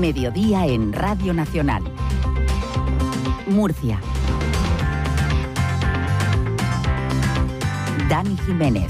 Mediodía en Radio Nacional. Murcia. Dani Jiménez.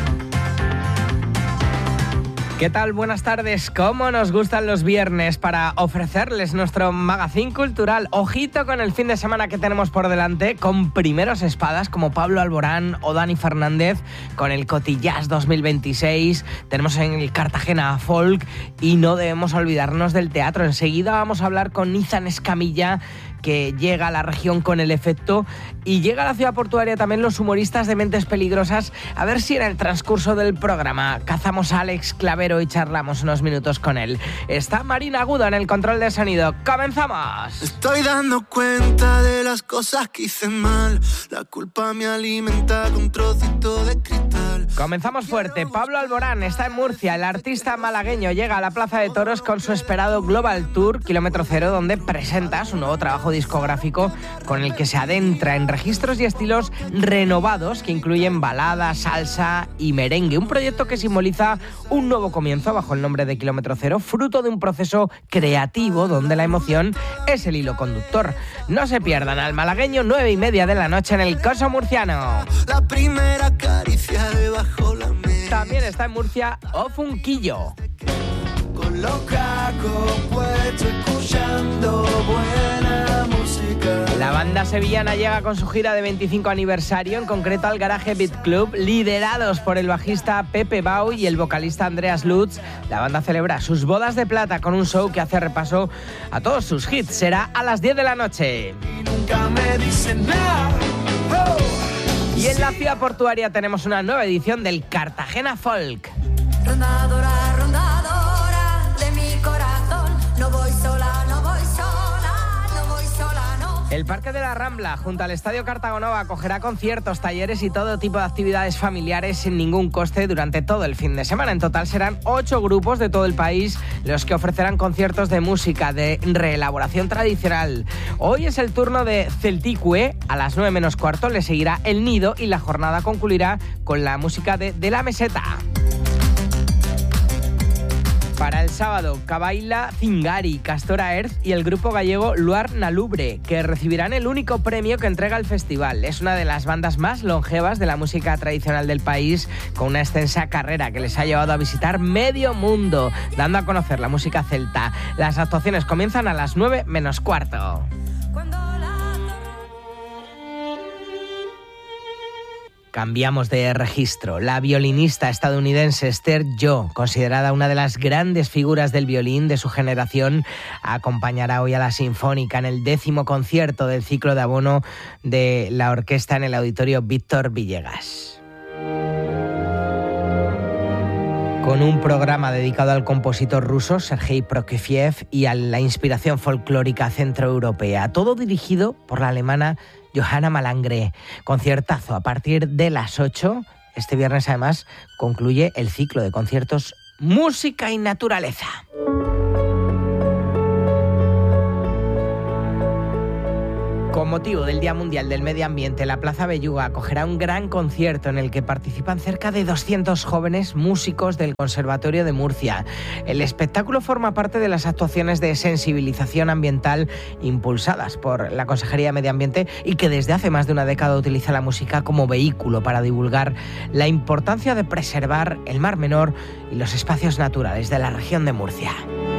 ¿Qué tal? Buenas tardes. ¿Cómo nos gustan los viernes para ofrecerles nuestro magazín cultural? Ojito con el fin de semana que tenemos por delante, con primeros espadas como Pablo Alborán o Dani Fernández, con el Cotillás 2026. Tenemos en el Cartagena Folk y no debemos olvidarnos del teatro. Enseguida vamos a hablar con Izan Escamilla, que llega a la región con El Efecto, y llega a la ciudad portuaria también los humoristas de Mentes Peligrosas. A ver si en el transcurso del programa cazamos a Alex Clavero y charlamos unos minutos con él. Está Marina Agudo en el control de sonido. ¡Comenzamos! Estoy dando cuenta de las cosas que hice mal. La culpa me alimenta con trocito de cristal. Comenzamos fuerte. Pablo Alborán está en Murcia. El artista malagueño llega a la Plaza de Toros con su esperado Global Tour Kilómetro Cero, donde presenta su nuevo trabajo discográfico con el que se adentra en registros y estilos renovados que incluyen balada, salsa y merengue. Un proyecto que simboliza un nuevo comienzo bajo el nombre de Kilómetro Cero, fruto de un proceso creativo donde la emoción es el hilo conductor. No se pierdan al malagueño, 9:30 de la noche en el Coso Murciano. La primera caricia debajo la mesa. También está en Murcia Ofunquillo. Con los cacos puestos escuchando buena música. La banda sevillana llega con su gira de 25 aniversario, en concreto al Garaje Beat Club, liderados por el bajista Pepe Bau y el vocalista Andreas Lutz. La banda celebra sus bodas de plata con un show que hace repaso a todos sus hits. Será a las 10 de la noche. Y nunca me dicen nada. Oh. Y en la ciudad portuaria tenemos una nueva edición del Cartagena Folk. Rondadora, rondadora de mi corazón, no voy sola, no voy sola, no voy sola, no. El Parque de la Rambla, junto al Estadio Cartagonova, acogerá conciertos, talleres y todo tipo de actividades familiares sin ningún coste durante todo el fin de semana. En total serán 8 grupos de todo el país los que ofrecerán conciertos de música de reelaboración tradicional. Hoy es el turno de Celticue. A las 9 menos cuarto le seguirá El Nido y la jornada concluirá con la música de La Meseta. Para el sábado, Cabaila Zingari, Castora Earth y el grupo gallego Luar Nalubre, que recibirán el único premio que entrega el festival. Es una de las bandas más longevas de la música tradicional del país, con una extensa carrera que les ha llevado a visitar medio mundo, dando a conocer la música celta. Las actuaciones comienzan a las 9 menos cuarto. Cambiamos de registro. La violinista estadounidense Esther Jo, considerada una de las grandes figuras del violín de su generación, acompañará hoy a la Sinfónica en el 10º concierto del ciclo de abono de la orquesta en el Auditorio Víctor Villegas. Con un programa dedicado al compositor ruso Sergei Prokofiev y a la inspiración folclórica centroeuropea, todo dirigido por la alemana Johanna Malangre. Conciertazo a partir de las 8. Este viernes además concluye el ciclo de conciertos Música y Naturaleza. Con motivo del Día Mundial del Medio Ambiente, la Plaza Belluga acogerá un gran concierto en el que participan cerca de 200 jóvenes músicos del Conservatorio de Murcia. El espectáculo forma parte de las actuaciones de sensibilización ambiental impulsadas por la Consejería de Medio Ambiente y que desde hace más de una década utiliza la música como vehículo para divulgar la importancia de preservar el Mar Menor y los espacios naturales de la región de Murcia.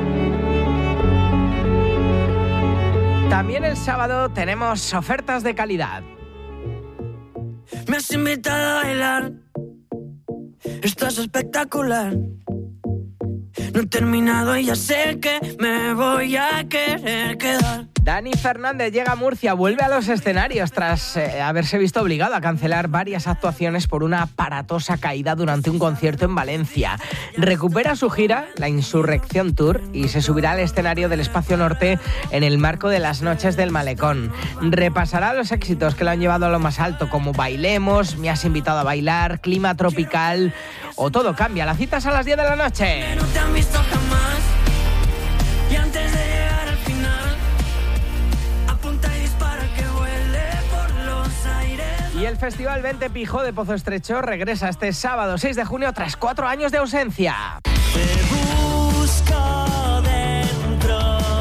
También el sábado tenemos ofertas de calidad. Me has invitado a bailar. Estás espectacular. No he terminado y ya sé que me voy a querer quedar. Dani Fernández llega a Murcia, vuelve a los escenarios tras haberse visto obligado a cancelar varias actuaciones por una aparatosa caída durante un concierto en Valencia. Recupera su gira, la Insurrección Tour, y se subirá al escenario del Espacio Norte en el marco de las Noches del Malecón. Repasará los éxitos que lo han llevado a lo más alto, como Bailemos, Me has invitado a bailar, Clima tropical o Todo cambia. La cita es a las 10 de la noche. No te han visto jamás. Y antes de llegar al final, apunta y dispara que vuele por los aires. Y el Festival Vente Pijó de Pozo Estrecho regresa este sábado 6 de junio tras 4 años de ausencia. Te busco dentro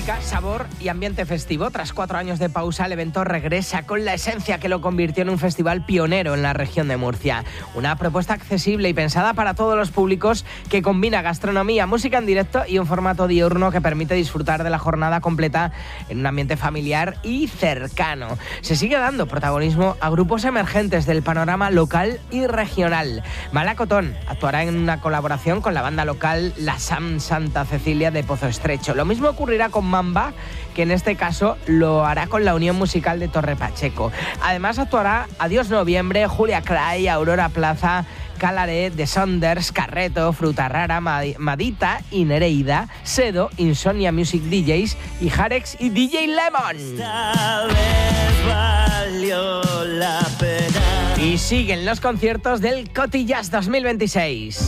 música, sabor y ambiente festivo. Tras 4 años de pausa, el evento regresa con la esencia que lo convirtió en un festival pionero en la región de Murcia. Una propuesta accesible y pensada para todos los públicos que combina gastronomía, música en directo y un formato diurno que permite disfrutar de la jornada completa en un ambiente familiar y cercano. Se sigue dando protagonismo a grupos emergentes del panorama local y regional. Malacotón actuará en una colaboración con la banda local La Sam Santa Cecilia de Pozo Estrecho. Lo mismo ocurrirá con Mamba, que en este caso lo hará con la Unión Musical de Torre Pacheco. Además actuará Adiós Noviembre, Julia Cray, Aurora Plaza, Calaré, The Sonders, Carreto, Fruta Rara, Madita y Nereida, Sedo, Insomnia Music DJs y Jarex y DJ Lemon. Esta vez valió la pena. Y siguen los conciertos del Cotillaz 2026.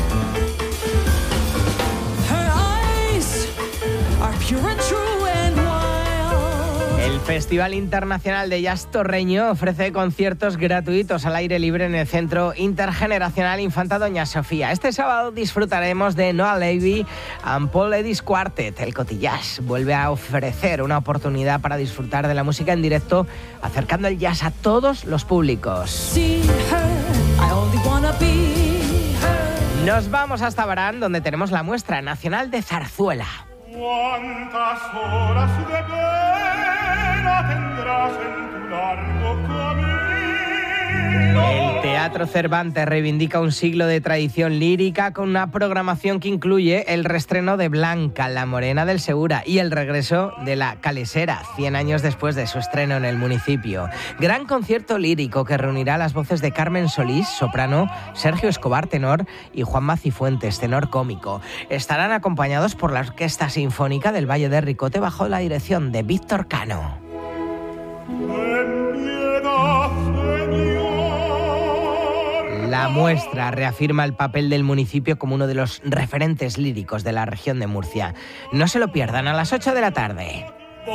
El Festival Internacional de Jazz Torreño ofrece conciertos gratuitos al aire libre en el Centro Intergeneracional Infanta Doña Sofía. Este sábado disfrutaremos de Noah Levy and Paul Eddy's Quartet. El Cotillaz vuelve a ofrecer una oportunidad para disfrutar de la música en directo, acercando el jazz a todos los públicos. Nos vamos hasta Barán, donde tenemos la muestra nacional de zarzuela. ¿Cuántas horas de pena tendrás en tu largo camino? El Teatro Cervantes reivindica un siglo de tradición lírica con una programación que incluye el reestreno de Blanca, la Morena del Segura, y el regreso de La Calesera, 100 años después de su estreno en el municipio. Gran concierto lírico que reunirá las voces de Carmen Solís, soprano, Sergio Escobar, tenor, y Juanma Cifuentes, tenor cómico. Estarán acompañados por la Orquesta Sinfónica del Valle de Ricote bajo la dirección de Víctor Cano. La muestra reafirma el papel del municipio como uno de los referentes líricos de la región de Murcia. No se lo pierdan, a las 8 de la tarde.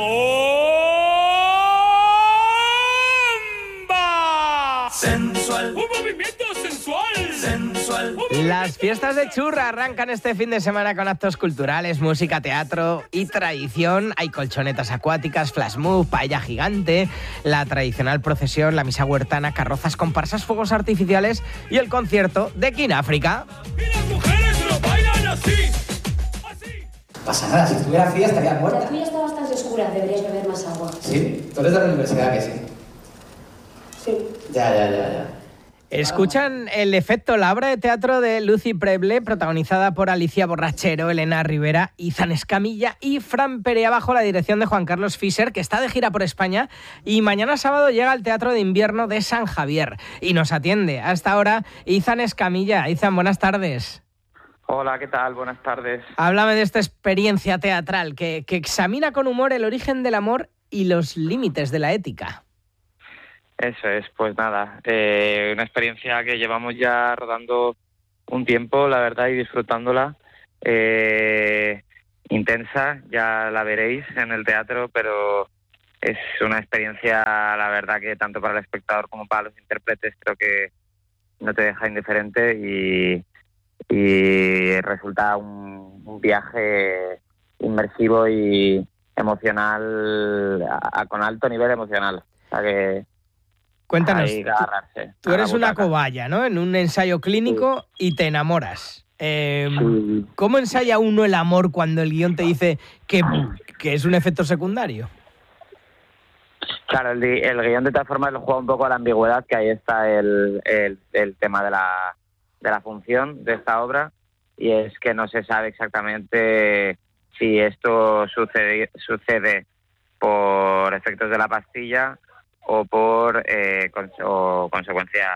¡Bomba! Sensual. Un movimiento sensual. Sensual. Las fiestas de Churra arrancan este fin de semana con actos culturales, música, teatro y tradición. Hay colchonetas acuáticas, flash move, paella gigante, la tradicional procesión, la misa huertana, carrozas, comparsas, fuegos artificiales y el concierto de King África. Y las mujeres lo bailan así. Así. No pasa nada, si estuviera fría estaría La muerta. tuya está bastante oscura, deberías beber más agua. ¿Sí? Tú eres de la universidad, que sí. Sí. Ya. Escuchan el efecto, la obra de teatro de Lucy Preble, protagonizada por Alicia Borrachero, Elena Rivera, Izan Escamilla y Fran Perea, bajo la dirección de Juan Carlos Fischer, que está de gira por España y mañana sábado llega al Teatro de Invierno de San Javier y nos atiende hasta ahora Izan Escamilla. Izan, buenas tardes. Hola, ¿qué tal? Buenas tardes. Háblame de esta experiencia teatral que examina con humor el origen del amor y los límites de la ética. Eso es, pues nada, una experiencia que llevamos ya rodando un tiempo, la verdad, y disfrutándola. Intensa, ya la veréis en el teatro, pero es una experiencia, la verdad, que tanto para el espectador como para los intérpretes creo que no te deja indiferente y resulta un viaje inmersivo y emocional, con alto nivel emocional. O sea que cuéntanos, agarrarse, tú eres una cobaya, ¿no? En un ensayo clínico y te enamoras. Sí. ¿Cómo ensaya uno el amor cuando el guión te dice que es un efecto secundario? Claro, el guión de todas formas lo juega un poco a la ambigüedad, que ahí está el tema de la función de esta obra, y es que no se sabe exactamente si esto sucede por efectos de la pastilla o por consecuencias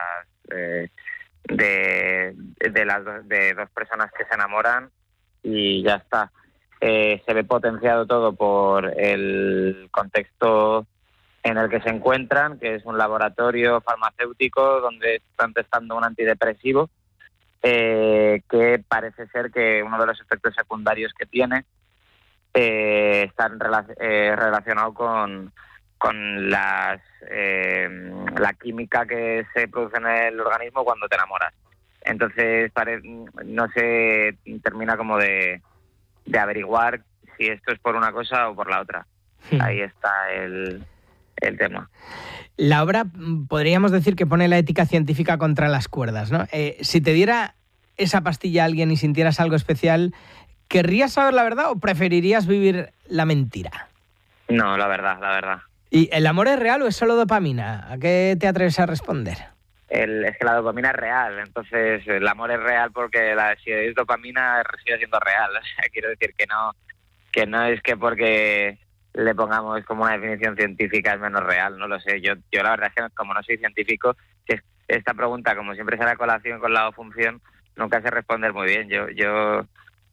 de dos personas que se enamoran, y ya está. Se ve potenciado todo por el contexto en el que se encuentran, que es un laboratorio farmacéutico donde están testando un antidepresivo, que parece ser que uno de los efectos secundarios que tiene está relacionado con la química que se produce en el organismo cuando te enamoras. Entonces no se termina como de averiguar si esto es por una cosa o por la otra. Ahí está el tema. La obra, podríamos decir que pone la ética científica contra las cuerdas, ¿no? Si te diera esa pastilla a alguien y sintieras algo especial, ¿querrías saber la verdad o preferirías vivir la mentira? No, la verdad. ¿Y el amor es real o es solo dopamina? ¿A qué te atreves a responder? Es que la dopamina es real, entonces el amor es real porque si es dopamina sigue siendo real. O sea, quiero decir que no es que porque le pongamos como una definición científica es menos real, no lo sé. Yo la verdad es que como no soy científico, que esta pregunta, como siempre sale a colación con la función, nunca sé responder muy bien. Yo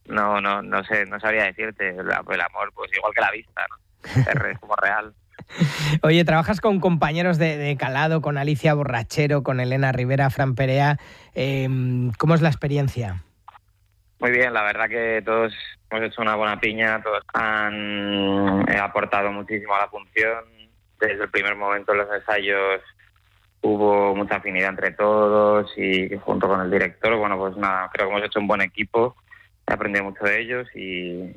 no sé, no sabría decirte. El amor, pues igual que la vista, ¿no? Es como real. Oye, trabajas con compañeros de calado, con Alicia Borrachero, con Elena Rivera, Fran Perea. ¿Cómo es la experiencia? Muy bien, la verdad que todos hemos hecho una buena piña, todos han aportado muchísimo a la función. Desde el primer momento en los ensayos hubo mucha afinidad entre todos y junto con el director, bueno, pues nada, creo que hemos hecho un buen equipo, he aprendido mucho de ellos y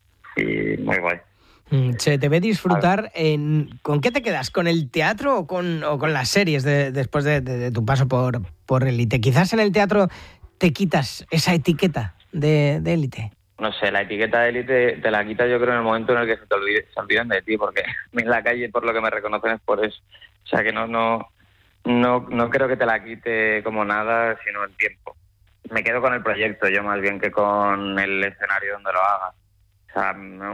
muy guay. Se te ve disfrutar. ¿Con qué te quedas? ¿Con el teatro o con las series después de tu paso por Élite? Quizás en el teatro te quitas esa etiqueta de Élite. No sé, la etiqueta de Élite te la quitas yo creo en el momento en el que se olvidan de ti, porque en la calle por lo que me reconocen es por eso. O sea que no creo que te la quite como nada, sino el tiempo. Me quedo con el proyecto yo más bien que con el escenario donde lo haga. O sea,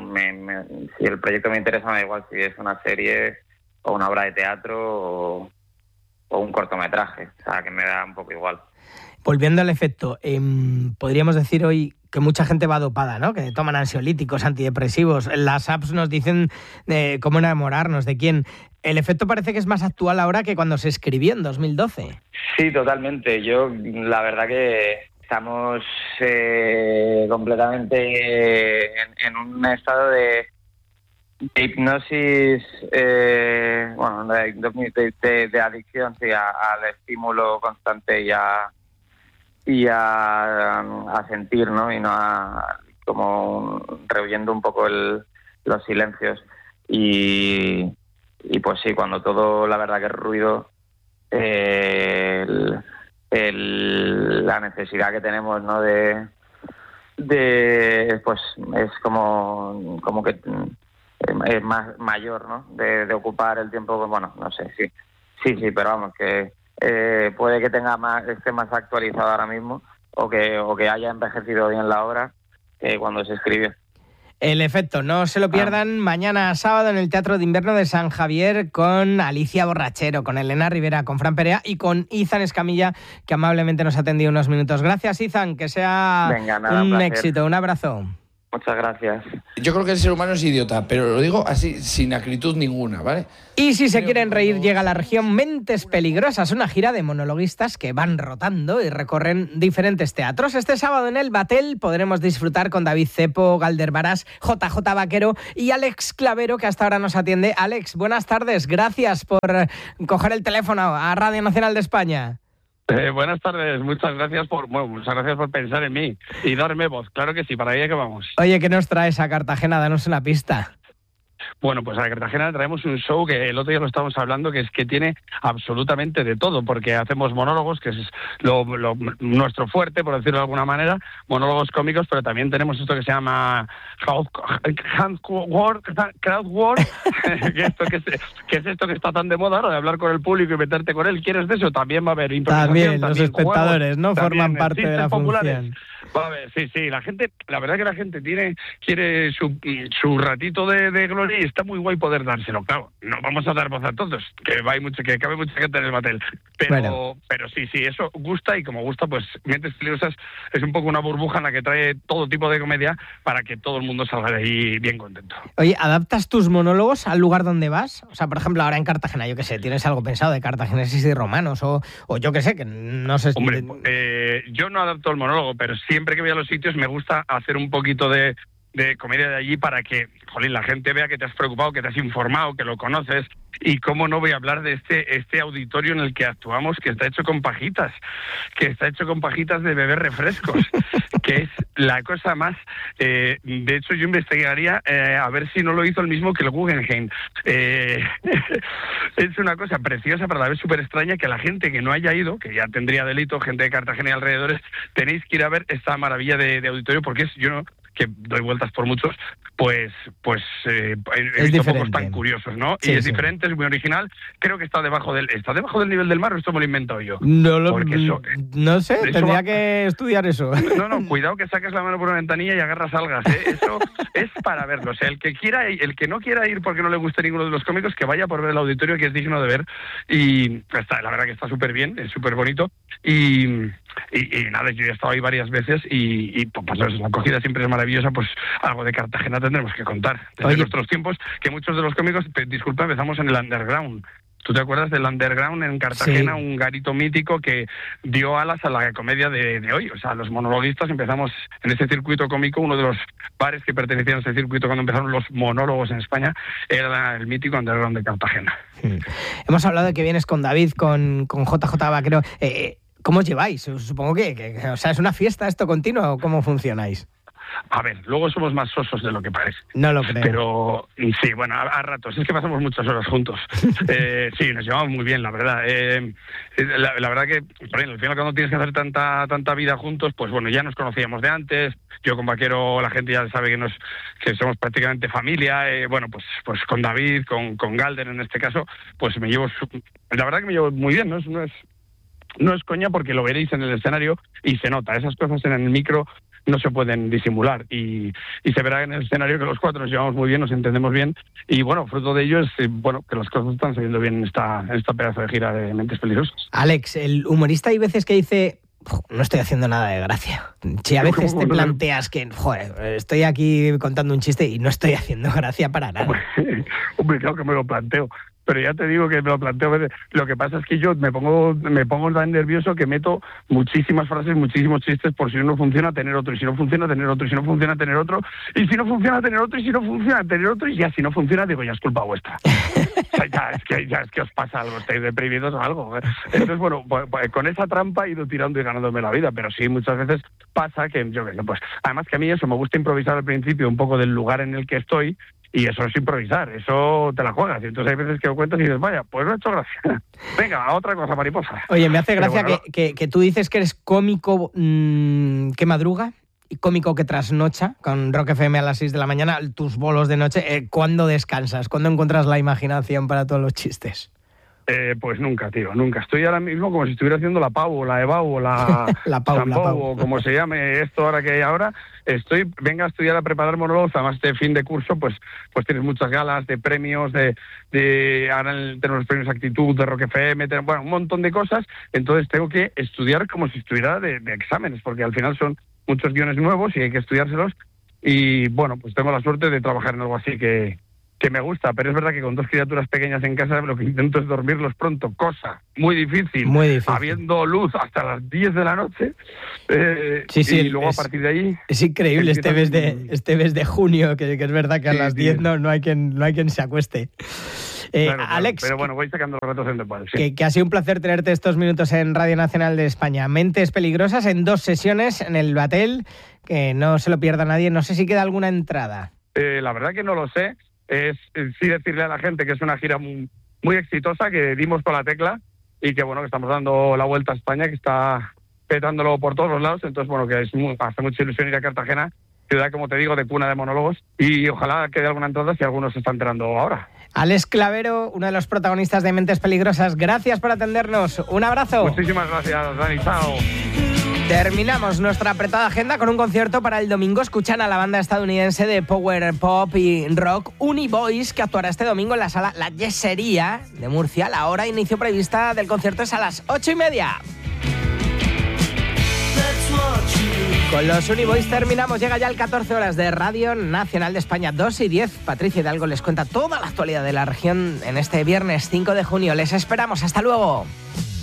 si el proyecto me interesa, me da igual si es una serie o una obra de teatro o un cortometraje. O sea, que me da un poco igual. Volviendo al efecto, podríamos decir hoy que mucha gente va dopada, ¿no? Que toman ansiolíticos, antidepresivos. Las apps nos dicen cómo enamorarnos, de quién. El efecto parece que es más actual ahora que cuando se escribió en 2012. Sí, totalmente. Yo, la verdad que estamos completamente en un estado de hipnosis, de adicción, sí, al estímulo constante y a sentir, ¿no? Y no como rehuyendo un poco los silencios. Y pues sí, cuando todo, la verdad que es ruido, la necesidad que tenemos, ¿no? de pues es como que es más mayor, ¿no? De ocupar el tiempo, bueno, no sé, sí, pero vamos, que puede que esté más actualizado ahora mismo o que haya envejecido bien la obra que cuando se escribió. El efecto, no se lo pierdan mañana sábado en el Teatro de Invierno de San Javier con Alicia Borrachero, con Elena Rivera, con Fran Perea y con Izan Escamilla, que amablemente nos ha atendido unos minutos. Gracias, Izan, que sea un éxito. Un abrazo. Muchas gracias. Yo creo que el ser humano es idiota, pero lo digo así, sin acritud ninguna, ¿vale? Y si se quieren reír, llega a la región Mentes Peligrosas, una gira de monologuistas que van rotando y recorren diferentes teatros. Este sábado en el Batel podremos disfrutar con David Cepo, Galder Barás, JJ Vaquero y Alex Clavero, que hasta ahora nos atiende. Alex, buenas tardes. Gracias por coger el teléfono a Radio Nacional de España. Buenas tardes, muchas gracias por pensar en mí y darme voz. Claro que sí, para allá que vamos. Oye, ¿qué nos traes a Cartagena? Danos una pista. Bueno, pues a Cartagena traemos un show que el otro día lo estábamos hablando, que es que tiene absolutamente de todo, porque hacemos monólogos, que es nuestro fuerte, por decirlo de alguna manera, monólogos cómicos, pero también tenemos esto que se llama crowd work, que es esto que está tan de moda ahora, de hablar con el público y meterte con él. ¿Quieres de eso? También va a haber improvisación. También los espectadores, juegos, ¿no? Forman parte de la populares. función. Va a ver, sí, la verdad que la gente quiere su ratito de gloria y está muy guay poder dárselo. Claro, no vamos a dar voz a todos, que cabe mucha gente en el Batel, pero sí, eso gusta, y como gusta, pues Mentes Peligrosas es un poco una burbuja en la que trae todo tipo de comedia para que todo el mundo salga de ahí bien contento. Oye, ¿adaptas tus monólogos al lugar donde vas? O sea, por ejemplo, ahora en Cartagena, yo qué sé, ¿tienes algo pensado de cartagineses y romanos? O yo qué sé, que no sé... Hombre, yo no adapto el monólogo, pero siempre que voy a los sitios me gusta hacer un poquito de de comedia de allí para que, jolín, la gente vea que te has preocupado, que te has informado, que lo conoces. Y cómo no voy a hablar de este auditorio en el que actuamos, que está hecho con pajitas de beber refrescos, que es la cosa más... de hecho, yo investigaría a ver si no lo hizo el mismo que el Guggenheim. Es una cosa preciosa, pero a la vez súper extraña, que la gente que no haya ido, que ya tendría delito, gente de Cartagena y alrededores, tenéis que ir a ver esta maravilla de auditorio, porque es, yo no... que doy vueltas por muchos, pues he visto pocos tan curiosos, ¿no? Sí, y es diferente, es muy original. Creo que está debajo del nivel del mar, o esto me lo he inventado yo. No sé, tendría que estudiar eso. No, cuidado que saques la mano por una ventanilla y agarras algas, ¿eh? Eso es para verlo. O sea, el que no quiera ir porque no le guste ninguno de los cómicos, que vaya por ver el auditorio, que es digno de ver. Y la verdad que está súper bien, es súper bonito. Y nada, yo ya he estado ahí varias veces y pues la acogida siempre es maravillosa. Pues algo de Cartagena tendremos que contar. Desde nuestros tiempos, que muchos de los cómicos, disculpa, empezamos en el underground. ¿Tú te acuerdas del underground en Cartagena? Sí. Un garito mítico que dio alas a la comedia de hoy. O sea, los monologuistas empezamos en ese circuito cómico. Uno de los bares que pertenecían a ese circuito cuando empezaron los monólogos en España era el mítico underground de Cartagena. Hemos hablado de que vienes con David, con JJ Vaquero. ¿Cómo os lleváis? Supongo que o sea, ¿es una fiesta esto continuo o cómo funcionáis? A ver, luego somos más sosos de lo que parece. No lo creo. Pero sí, bueno, a ratos. Es que pasamos muchas horas juntos. Sí, nos llevamos muy bien, la verdad. La verdad que, al final, cuando tienes que hacer tanta vida juntos, pues bueno, ya nos conocíamos de antes. Yo con Vaquero, la gente ya sabe que somos prácticamente familia. Bueno, pues con David, con Galder en este caso, pues me llevo... La verdad que me llevo muy bien, no es coña, porque lo veréis en el escenario y se nota. Esas cosas en el micro no se pueden disimular y se verá en el escenario que los cuatro nos llevamos muy bien, nos entendemos bien y bueno, fruto de ello es que las cosas están saliendo bien en esta pedazo de gira de Mentes Peligrosas. Alex, el humorista hay veces que dice, no estoy haciendo nada de gracia. Si a veces te planteas que, estoy aquí contando un chiste y no estoy haciendo gracia para nada. Hombre, claro que me lo planteo. Pero ya te digo que me lo planteo. Lo que pasa es que yo me pongo tan nervioso que meto muchísimas frases, muchísimos chistes, por si no funciona, tener otro, y si no funciona, tener otro, y si no funciona, tener otro, y si no funciona, tener otro, y si no funciona, tener otro, y ya si no funciona, digo, ya es culpa vuestra. O sea, ya es que os pasa algo, estáis deprimidos o algo. Entonces, bueno, pues, con esa trampa he ido tirando y ganándome la vida, pero sí, muchas veces pasa que, yo qué sé, pues, además que a mí eso, me gusta improvisar al principio un poco del lugar en el que estoy. Y eso es improvisar, eso te la juegas. Y entonces hay veces que lo cuentas y dices, vaya, pues no he hecho gracia. Venga, a otra cosa, mariposa. Oye, me hace gracia bueno, que tú dices que eres cómico que madruga y cómico que trasnocha con Rock FM a las 6 de la mañana, tus bolos de noche. ¿Cuándo descansas? ¿Cuándo encuentras la imaginación para todos los chistes? Pues nunca, tío, nunca. Estoy ahora mismo como si estuviera haciendo la Pau, o la EBAU, o la Pau, o como se llame esto ahora que hay ahora. Venga a estudiar, a preparar monólogos, además de fin de curso, pues tienes muchas galas de premios, ahora tenemos los premios Actitud, de Rock FM, bueno, un montón de cosas. Entonces tengo que estudiar como si estuviera de exámenes, porque al final son muchos guiones nuevos y hay que estudiárselos. Y bueno, pues tengo la suerte de trabajar en algo así que me gusta, pero es verdad que con dos criaturas pequeñas en casa lo que intento es dormirlos pronto, cosa muy difícil. Habiendo luz hasta las 10 de la noche. Sí, y luego a partir de ahí... Es increíble este mes de junio, que es verdad que a las 10 no hay quien se acueste. Claro, Alex, pero bueno, voy sacando los ratos en después. Sí. Que ha sido un placer tenerte estos minutos en Radio Nacional de España. Mentes Peligrosas en 2 sesiones en el Batel, que no se lo pierda nadie. No sé si queda alguna entrada. La verdad que no lo sé. Es sí decirle a la gente que es una gira muy exitosa, que dimos con la tecla y que bueno, que estamos dando la vuelta a España, que está petándolo por todos los lados. Entonces bueno, que hace mucha ilusión ir a Cartagena, ciudad, como te digo, de cuna de monólogos, y ojalá quede alguna entrada si algunos se está enterando ahora. Alex Clavero, uno de los protagonistas de Mentes Peligrosas, gracias por atendernos. Un abrazo. Muchísimas gracias, Dani. Chao. Terminamos nuestra apretada agenda con un concierto para el domingo. Escuchan a la banda estadounidense de power pop y rock Univoice, que actuará este domingo en la sala La Yesería de Murcia. La hora de inicio prevista del concierto es a las 8:30. Con los Univoice terminamos. Llega ya el 14 horas de Radio Nacional de España, 2:10. Patricia Hidalgo les cuenta toda la actualidad de la región en este viernes 5 de junio. Les esperamos. Hasta luego.